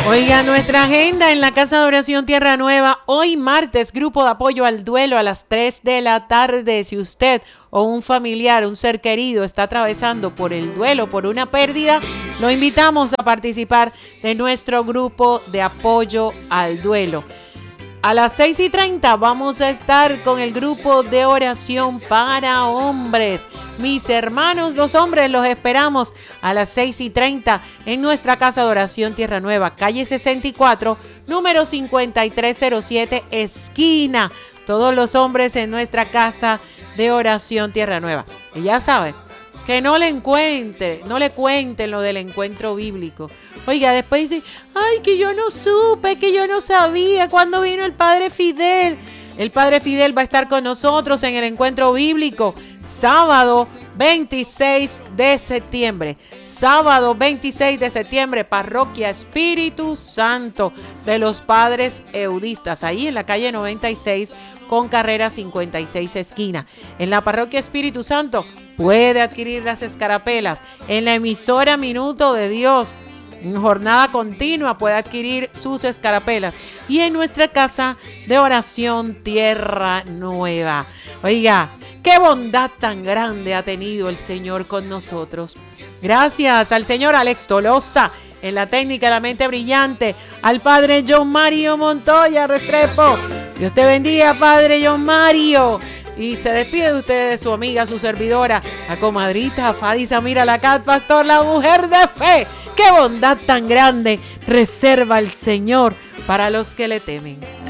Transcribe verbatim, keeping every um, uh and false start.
Oiga, nuestra agenda en la Casa de Oración Tierra Nueva, hoy martes, grupo de apoyo al duelo a las tres de la tarde. Si usted o un familiar, un ser querido está atravesando por el duelo, por una pérdida, lo invitamos a participar de nuestro grupo de apoyo al duelo. A las seis y treinta vamos a estar con el grupo de oración para hombres. Mis hermanos, los hombres, los esperamos a las seis y treinta en nuestra Casa de Oración Tierra Nueva, calle sesenta y cuatro, número cincuenta y tres cero siete, esquina. Todos los hombres en nuestra Casa de Oración Tierra Nueva. Y ya saben, que no le encuentre, no le cuenten lo del encuentro bíblico. Oiga, después dice, ay, que yo no supe, que yo no sabía cuándo vino el Padre Fidel. El Padre Fidel va a estar con nosotros en el encuentro bíblico, sábado veintiséis de septiembre. Sábado veintiséis de septiembre, Parroquia Espíritu Santo de los Padres Eudistas, ahí en la calle noventa y seis con carrera cincuenta y seis esquina. En la Parroquia Espíritu Santo puede adquirir las escarapelas. En la emisora Minuto de Dios, en jornada continua, puede adquirir sus escarapelas. Y en nuestra Casa de Oración Tierra Nueva. Oiga, qué bondad tan grande ha tenido el Señor con nosotros. Gracias al señor Alex Tolosa en la técnica, la mente brillante, al padre John Mario Montoya Restrepo. Dios te bendiga, padre John Mario. Y se despide de ustedes de su amiga, su servidora, la comadrita Fadi Samira Lacat, pastor, la mujer de fe. ¡Qué bondad tan grande reserva el Señor para los que le temen!